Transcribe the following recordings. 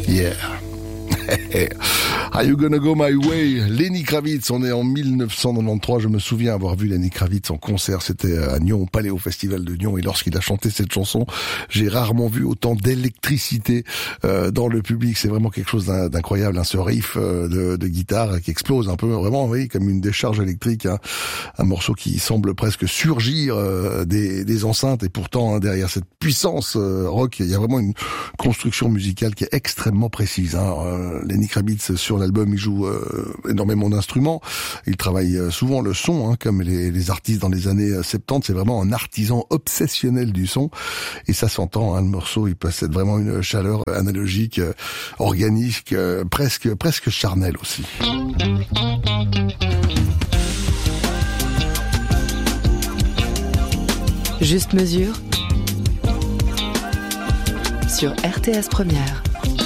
Yeah. Are You Gonna Go My Way? Lenny Kravitz, on est en 1993, je me souviens avoir vu Lenny Kravitz en concert, c'était à Nyon, au Palais au Festival de Nyon, et lorsqu'il a chanté cette chanson, j'ai rarement vu autant d'électricité dans le public. C'est vraiment quelque chose d'incroyable, hein, ce riff de guitare qui explose un peu, vraiment, oui, comme une décharge électrique, hein, un morceau qui semble presque surgir des enceintes, et pourtant, hein, derrière cette puissance rock, il y a vraiment une construction musicale qui est extrêmement précise, hein. Lenny Kravitz, sur l'album, il joue énormément d'instruments. Il travaille souvent le son, hein, comme les artistes dans les années 70. C'est vraiment un artisan obsessionnel du son. Et ça s'entend, hein, le morceau, il possède vraiment une chaleur analogique, organique, presque charnelle aussi. Juste mesure sur RTS Première.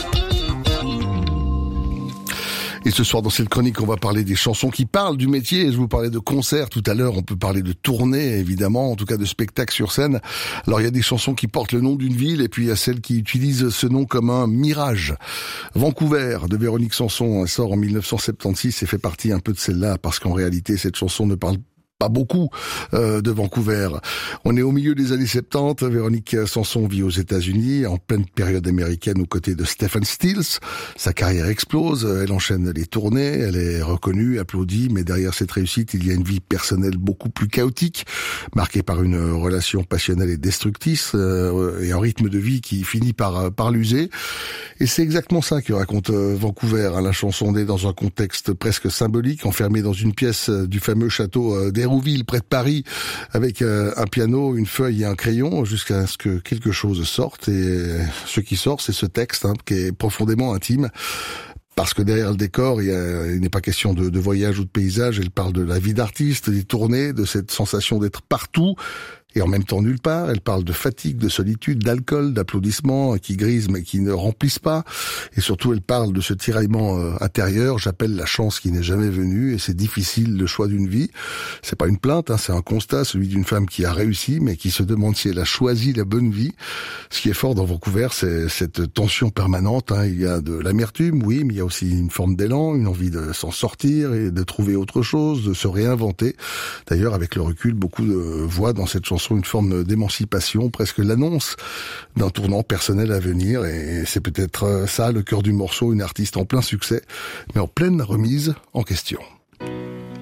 Et ce soir, dans cette chronique, on va parler des chansons qui parlent du métier. Je vous parlais de concerts tout à l'heure. On peut parler de tournées, évidemment, en tout cas de spectacles sur scène. Alors, il y a des chansons qui portent le nom d'une ville, et puis il y a celles qui utilisent ce nom comme un mirage. Vancouver, de Véronique Sanson, elle sort en 1976 et fait partie un peu de celle-là, parce qu'en réalité, cette chanson ne parle pas beaucoup de Vancouver. On est au milieu des années 70. Véronique Sanson vit aux États-Unis, en pleine période américaine, aux côtés de Stephen Stills. Sa carrière explose, elle enchaîne les tournées, elle est reconnue, applaudie, mais derrière cette réussite, il y a une vie personnelle beaucoup plus chaotique, marquée par une relation passionnelle et destructrice, et un rythme de vie qui finit par l'user. Et c'est exactement ça que raconte Vancouver, hein. La chanson naît dans un contexte presque symbolique, enfermée dans une pièce du fameux château d'Hérouville, près de Paris, avec un piano, une feuille et un crayon, jusqu'à ce que quelque chose sorte. Et ce qui sort, c'est ce texte, hein, qui est profondément intime. Parce que derrière le décor, il n'est pas question de voyage ou de paysage. Elle parle de la vie d'artiste, des tournées, de cette sensation d'être partout et en même temps nulle part. Elle parle de fatigue, de solitude, d'alcool, d'applaudissements qui grisent mais qui ne remplissent pas. Et surtout, elle parle de ce tiraillement intérieur. J'appelle la chance qui n'est jamais venue, et c'est difficile le choix d'une vie. C'est pas une plainte, hein, c'est un constat, celui d'une femme qui a réussi mais qui se demande si elle a choisi la bonne vie. Ce qui est fort dans Vancouver, c'est cette tension permanente, hein. Il y a de l'amertume, oui, mais il y a aussi une forme d'élan, une envie de s'en sortir et de trouver autre chose, de se réinventer. D'ailleurs, avec le recul, beaucoup voient dans cette chanson une forme d'émancipation, presque l'annonce d'un tournant personnel à venir, et c'est peut-être ça le cœur du morceau, une artiste en plein succès, mais en pleine remise en question.